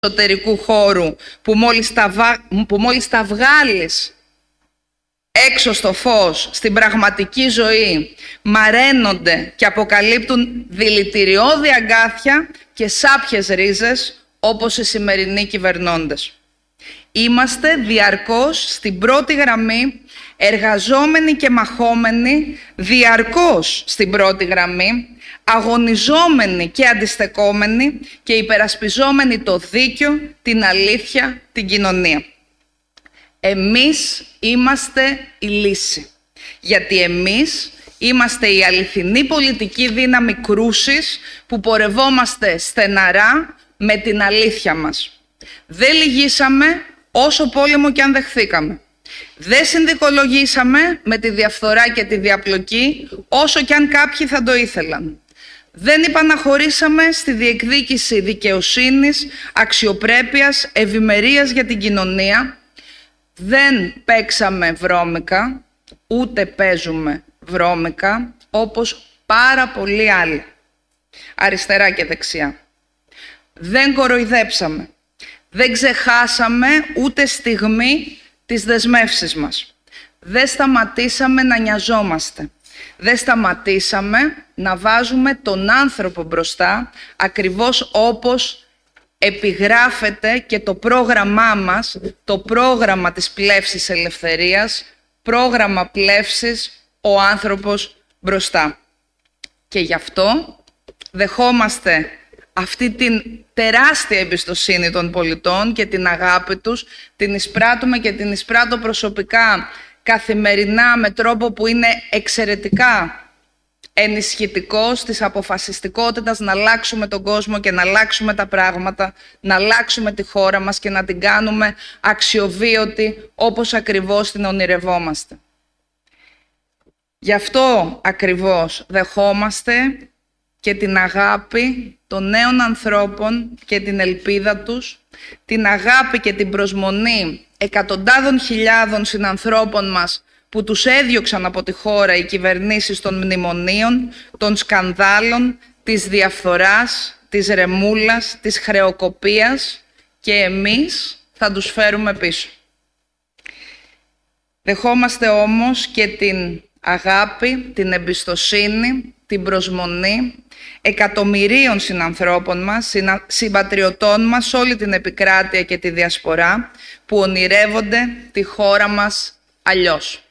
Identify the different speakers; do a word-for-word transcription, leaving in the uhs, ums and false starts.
Speaker 1: εσωτερικού χώρου που μόλις τα, βα... που μόλις τα βγάλεις έξω στο φως, στην πραγματική ζωή, μαραίνονται και αποκαλύπτουν δηλητηριώδη αγκάθια και σάπιες ρίζες όπως οι σημερινοί κυβερνώντες. Είμαστε διαρκώς στην πρώτη γραμμή, εργαζόμενοι και μαχόμενοι διαρκώς στην πρώτη γραμμή, αγωνιζόμενοι και αντιστεκόμενοι και υπερασπιζόμενοι το δίκαιο, την αλήθεια, την κοινωνία. Εμείς είμαστε η λύση, γιατί εμείς είμαστε η αληθινή πολιτική δύναμη κρούσης που πορευόμαστε στεναρά με την αλήθεια μας. Δεν λυγίσαμε όσο πόλεμο κι αν δεχθήκαμε. Δεν συνδικολογήσαμε με τη διαφθορά και τη διαπλοκή όσο κι αν κάποιοι θα το ήθελαν. Δεν υπαναχωρήσαμε στη διεκδίκηση δικαιοσύνης, αξιοπρέπειας, ευημερίας για την κοινωνία. Δεν παίξαμε βρώμικα, ούτε παίζουμε βρώμικα, όπως πάρα πολλοί άλλοι, αριστερά και δεξιά. Δεν κοροϊδέψαμε. Δεν ξεχάσαμε ούτε στιγμή τις δεσμεύσεις μας. Δεν σταματήσαμε να νοιαζόμαστε. Δεν σταματήσαμε να βάζουμε τον άνθρωπο μπροστά, ακριβώς όπως επιγράφεται και το πρόγραμμά μας, το πρόγραμμα της Πλεύσης Ελευθερίας, πρόγραμμα Πλεύσης ο άνθρωπος μπροστά. Και γι' αυτό δεχόμαστε αυτή την τεράστια εμπιστοσύνη των πολιτών και την αγάπη τους, την εισπράττουμε και την εισπράττω προσωπικά καθημερινά με τρόπο που είναι εξαιρετικά ενισχυτικός της αποφασιστικότητας να αλλάξουμε τον κόσμο και να αλλάξουμε τα πράγματα, να αλλάξουμε τη χώρα μας και να την κάνουμε αξιοβίωτη όπως ακριβώς την ονειρευόμαστε. Γι' αυτό ακριβώς δεχόμαστε και την αγάπη των νέων ανθρώπων και την ελπίδα τους, την αγάπη και την προσμονή εκατοντάδων χιλιάδων συνανθρώπων μας που τους έδιωξαν από τη χώρα οι κυβερνήσεις των μνημονίων, των σκανδάλων, της διαφθοράς, της ρεμούλας, της χρεοκοπίας και εμείς θα τους φέρουμε πίσω. Δεχόμαστε όμως και την αγάπη, την εμπιστοσύνη, την προσμονή εκατομμυρίων συνανθρώπων μας, συμπατριωτών μας σε όλη την επικράτεια και τη διασπορά που ονειρεύονται τη χώρα μας αλλιώς.